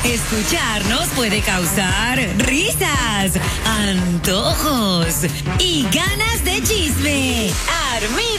Escucharnos puede causar risas, antojos y ganas de chisme. Armin